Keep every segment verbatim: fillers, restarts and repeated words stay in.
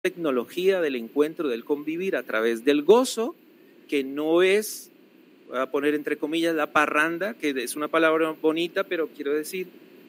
tecnología del encuentro, del convivir a través del gozo, que no es, voy a poner entre comillas, la parranda, que es una palabra bonita, pero quiero decir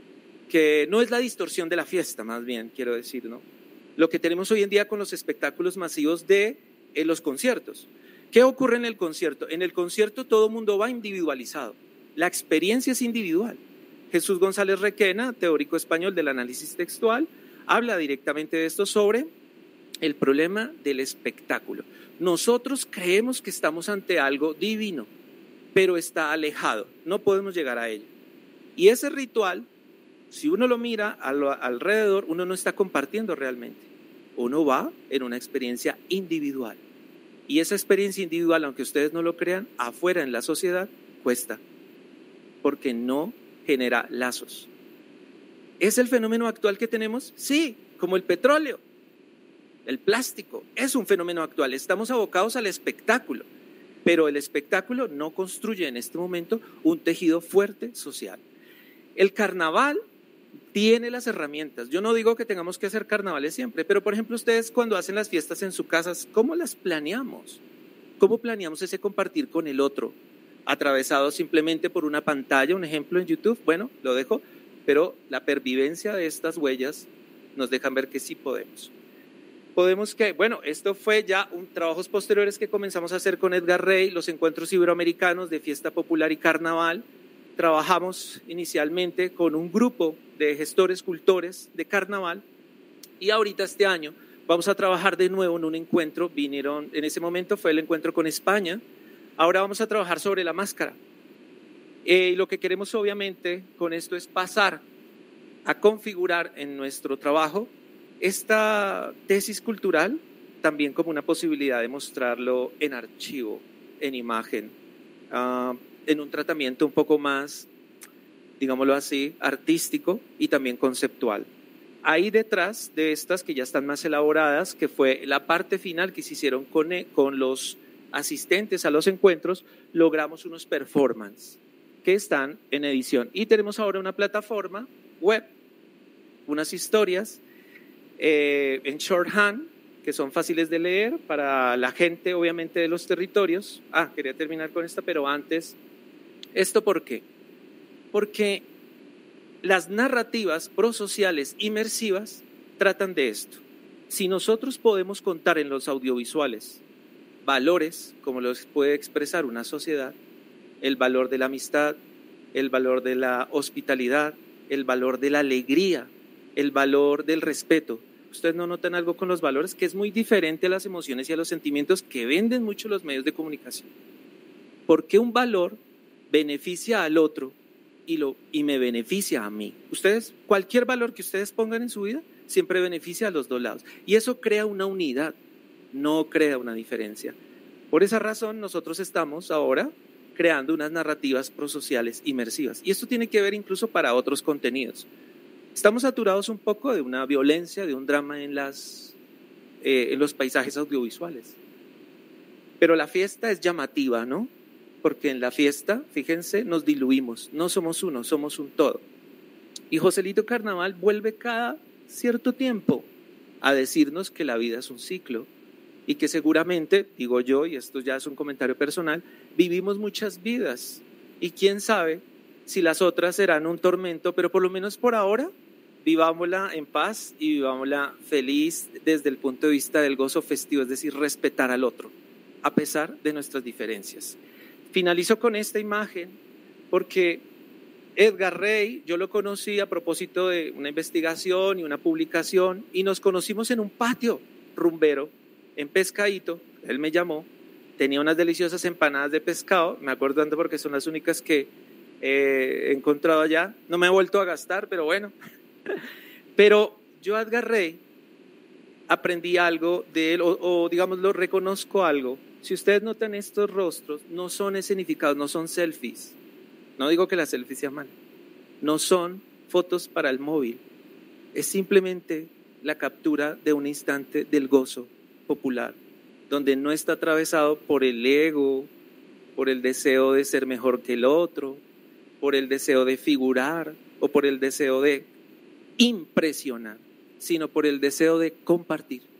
que no es la distorsión de la fiesta, más bien, quiero decir, ¿no? Lo que tenemos hoy en día con los espectáculos masivos de eh, los conciertos. ¿Qué ocurre en el concierto? En el concierto todo el mundo va individualizado. La experiencia es individual. Jesús González Requena, teórico español del análisis textual, habla directamente de esto sobre el problema del espectáculo. Nosotros creemos que estamos ante algo divino, pero está alejado, no podemos llegar a ello. Y ese ritual, si uno lo mira a lo, alrededor, uno no está compartiendo realmente. Uno va en una experiencia individual. Y esa experiencia individual, aunque ustedes no lo crean, afuera en la sociedad cuesta, porque no genera lazos. ¿Es el fenómeno actual que tenemos? Sí, como el petróleo, el plástico, es un fenómeno actual. Estamos abocados al espectáculo, pero el espectáculo no construye en este momento un tejido fuerte social. El carnaval tiene las herramientas. Yo no digo que tengamos que hacer carnavales siempre, pero por ejemplo ustedes cuando hacen las fiestas en sus casas, ¿cómo las planeamos? ¿Cómo planeamos ese compartir con el otro? Atravesado simplemente por una pantalla, un ejemplo en YouTube, bueno, lo dejo, pero la pervivencia de estas huellas nos dejan ver que sí podemos. Podemos que, bueno, esto fue ya un trabajos posteriores que comenzamos a hacer con Edgar Rey, los encuentros iberoamericanos de fiesta popular y carnaval. Trabajamos inicialmente con un grupo de gestores, cultores de carnaval y ahorita este año vamos a trabajar de nuevo en un encuentro. Vinieron, en ese momento fue el encuentro con España, ahora vamos a trabajar sobre la máscara. Eh, y lo que queremos obviamente con esto es pasar a configurar en nuestro trabajo esta tesis cultural también como una posibilidad de mostrarlo en archivo, en imagen, uh, en un tratamiento un poco más, digámoslo así, artístico y también conceptual. Ahí detrás de estas que ya están más elaboradas, que fue la parte final que se hicieron con, con los asistentes a los encuentros, logramos unos performances que están en edición. Y tenemos ahora una plataforma web, unas historias eh, en shorthand, que son fáciles de leer para la gente, obviamente, de los territorios. Ah, quería terminar con esta, pero antes, ¿esto por qué? Porque las narrativas prosociales inmersivas tratan de esto. Si nosotros podemos contar en los audiovisuales valores, como los puede expresar una sociedad, el valor de la amistad, el valor de la hospitalidad, el valor de la alegría, el valor del respeto. ¿Ustedes no notan algo con los valores? Que es muy diferente a las emociones y a los sentimientos que venden mucho los medios de comunicación. Porque un valor beneficia al otro y, lo, y me beneficia a mí. Ustedes, cualquier valor que ustedes pongan en su vida, siempre beneficia a los dos lados. Y eso crea una unidad, no crea una diferencia. Por esa razón, nosotros estamos ahora creando unas narrativas prosociales inmersivas. Y esto tiene que ver incluso para otros contenidos. Estamos saturados un poco de una violencia, de un drama en, las, eh, en los paisajes audiovisuales. Pero la fiesta es llamativa, ¿no? Porque en la fiesta, fíjense, nos diluimos. No somos uno, somos un todo. Y Joselito Carnaval vuelve cada cierto tiempo a decirnos que la vida es un ciclo y que seguramente, digo yo, y esto ya es un comentario personal, vivimos muchas vidas y quién sabe si las otras serán un tormento, pero por lo menos por ahora vivámosla en paz y vivámosla feliz desde el punto de vista del gozo festivo, es decir, respetar al otro, a pesar de nuestras diferencias. Finalizo con esta imagen porque Edgar Rey, yo lo conocí a propósito de una investigación y una publicación y nos conocimos en un patio rumbero en Pescadito. Él me llamó, tenía unas deliciosas empanadas de pescado, me acuerdo tanto porque son las únicas que eh, he encontrado allá, no me he vuelto a gastar, pero bueno. Pero yo a Edgar Rey aprendí algo de él, o, o digámoslo, reconozco algo. Si ustedes notan estos rostros, no son escenificados, no son selfies. No digo que las selfies sean mal. No son fotos para el móvil. Es simplemente la captura de un instante del gozo popular, donde no está atravesado por el ego, por el deseo de ser mejor que el otro, por el deseo de figurar o por el deseo de impresionar, sino por el deseo de compartir.